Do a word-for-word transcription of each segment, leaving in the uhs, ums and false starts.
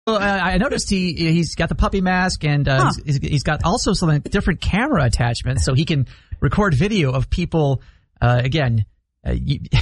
Uh, I noticed he he's got the puppy mask and uh, huh. he's, he's got also some different camera attachments, so he can record video of people. Uh, again, uh,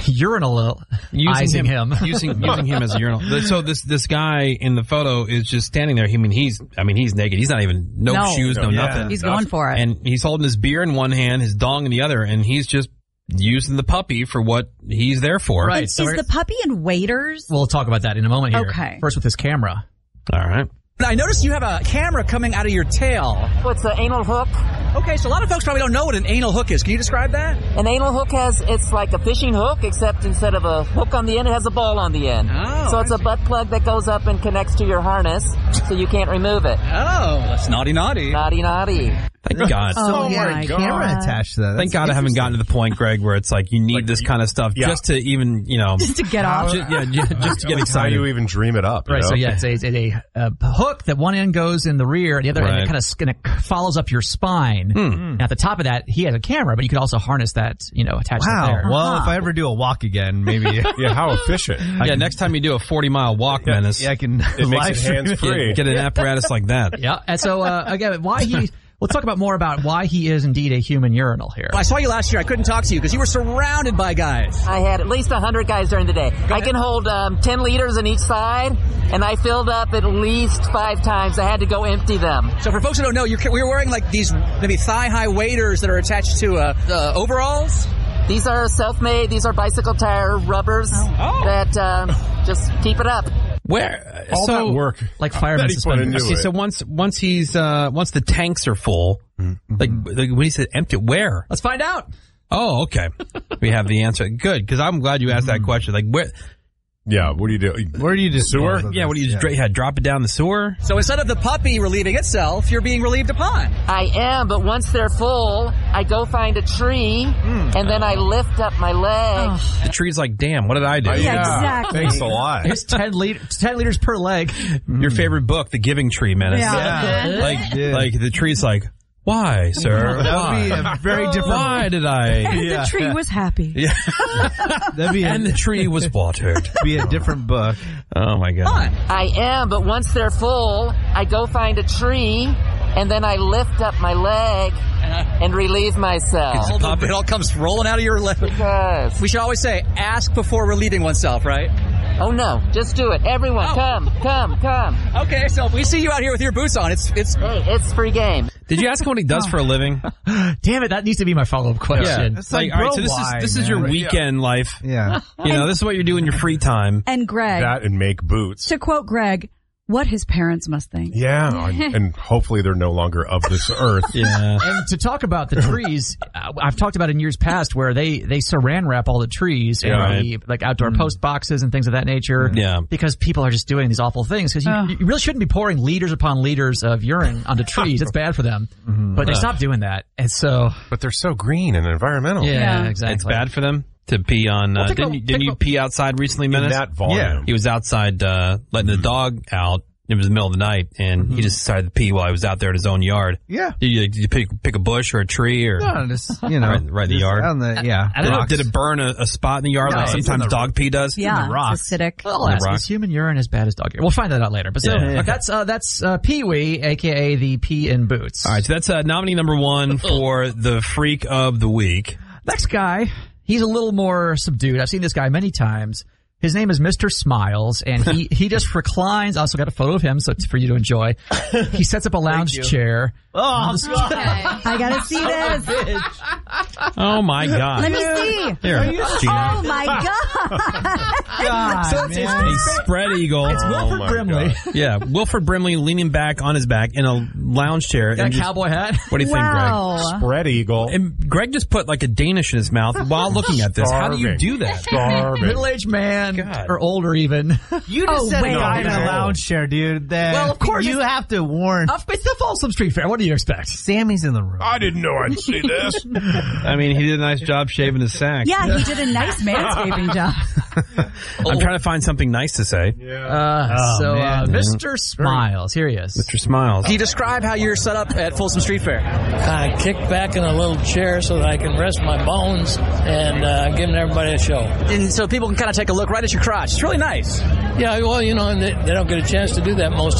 urinal using him, him. using using him as a urinal. So this this guy in the photo is just standing there. I mean, he's I mean he's naked. He's not even no, no. shoes, no, no yeah. nothing. He's going for it, and he's holding his beer in one hand, his dong in the other, and he's just using the puppy for what he's there for. Right. So is the puppy in waders? We'll talk about that in a moment here. Okay. First with his camera. All right. I noticed you have a camera coming out of your tail. What's an anal hook? Okay, so a lot of folks probably don't know what an anal hook is. Can you describe that? An anal hook has, it's like a fishing hook, except instead of a hook on the end, it has a ball on the end. Oh, so it's a butt plug that goes up and connects to your harness, so you can't remove it. Oh, that's naughty naughty. Naughty naughty. Thank God. Oh, oh yeah, my God. camera attached to that. That's Thank God I haven't gotten to the point, Greg, where it's like you need like, this kind of stuff yeah. just to even, you know. Just to get off. Just, yeah, just, just to get excited. How you even dream it up. Right, know? so yeah, it's a, it's a, a hook that one end goes in the rear, and the other right. end kind of, kind of follows up your spine. Hmm. And at the top of that, he has a camera, but you could also harness that, you know, attach wow. that there. Well, uh-huh. if I ever do a walk again, maybe. yeah, how efficient. Yeah, can, next time you do a forty mile walk, yeah, Menace. Yeah, I can. It makes it hands free. Get, get an apparatus like that. Yeah, and so, uh, again, why he... Let's talk about more about why he is indeed a human urinal here. I saw you last year. I couldn't talk to you because you were surrounded by guys. I had at least one hundred guys during the day. I can hold um, ten liters on each side, and I filled up at least five times. I had to go empty them. So for folks who don't know, you're, we were wearing like these maybe thigh-high waders that are attached to uh, uh, overalls? These are self-made. These are bicycle tire rubbers oh. that uh, just keep it up. Where all so, that work, like fireman suspenders. Okay, so once once he's uh, once the tanks are full, mm-hmm. like, like when he said empty, where? Let's find out. Oh, okay. We have the answer. Good, because I'm glad you asked that question. Like where? Yeah, what do you do? Where do you just sewer? Yeah, what do you just yeah. dra- drop it down the sewer? So instead of the puppy relieving itself, you're being relieved upon. I am, but once they're full, I go find a tree, mm. and then I lift up my leg. Oh. The tree's like, damn, what did I do? Yeah, yeah exactly. Thanks a lot. It's ten, liter- ten liters per leg. Your favorite book, The Giving Tree, Menace. Yeah. yeah. Like, yeah. like the tree's like, why, sir? That would be a very different. Why did I? And yeah. the tree was happy. Yeah. That'd be a, and the tree was watered. Be a different book. Oh my God. I am, but once they're full, I go find a tree, and then I lift up my leg and relieve myself. It all comes rolling out of your leg. Because we should always say, ask before relieving oneself, right? Oh no, just do it. Everyone, oh. come, come, come. Okay, so if we see you out here with your boots on, it's it's hey, it's free game. Did you ask him what he does oh. for a living? Damn it, that needs to be my follow-up question. Yeah. It's like, like all right, so this why, is this man? is your weekend yeah. life. Yeah. You know, this is what you do in your free time. And Greg. That and make boots. To quote Greg, what his parents must think. Yeah, and hopefully they're no longer of this earth. Yeah. And to talk about the trees, uh, I've talked about in years past where they, they saran wrap all the trees and yeah, the, like outdoor mm. post boxes and things of that nature. Yeah. Because people are just doing these awful things. Because you, uh. you really shouldn't be pouring liters upon liters of urine onto trees. It's bad for them. Mm-hmm. But they stopped doing that. And so. But they're so green and environmental. Yeah, yeah. exactly. It's bad for them. To pee on, uh, well, didn't, a, you, didn't you pee outside recently, Menace? In that volume. Yeah. He was outside, uh, letting mm-hmm. the dog out. It was the middle of the night, and mm-hmm. he just decided to pee while he was out there in his own yard. Yeah. Did you, did you pick, pick a bush or a tree or? No, just, you know. right, right in the yard? On the, yeah. I don't know, did it burn a, a spot in the yard no, like sometimes dog pee does? Yeah, in the rocks. It's acidic. Well, I'll ask, is human urine as bad as dog urine? We'll find that out later. But so, yeah, yeah. that's, uh, that's, uh, Pee-wee, a k a the Pee in Boots. All right, so that's, uh, nominee number one for the Freak of the Week. Next guy. He's a little more subdued. I've seen this guy many times. His name is Mister Smiles, and he, he just reclines. I also got a photo of him, so it's for you to enjoy. He sets up a lounge chair. Oh, God. I gotta see this. Oh, my God. Let me see. Here, Gina. Oh, my God. God, so it's, man. A spread eagle. It's Wilford oh Brimley. God. Yeah, Wilford Brimley leaning back on his back in a lounge chair. Got and a just, cowboy hat. What do you wow. think, Greg? Spread eagle. And Greg just put like a Danish in his mouth while looking at this. Starving. How do you do that? Starving. Middle-aged man, God. or older even. You just oh, said wait. a guy in a No. lounge chair, dude. That Well, of course. You have to warn. It's the Folsom Street Fair. What do you expect? Sammy's in the room. I didn't know I'd see this. I mean, he did a nice job shaving his sack. Yeah, he did a nice manscaping job. I'm trying to find something nice to say. Uh, Oh, so, uh, man. Mister Smiles, here he is. Mister Smiles. Can you describe how you're set up at Folsom Street Fair? Kind of kick back in a little chair so that I can rest my bones and uh, giving everybody a show. And so people can kind of take a look right at your crotch. It's really nice. Yeah, well, you know, and they, they don't get a chance to do that most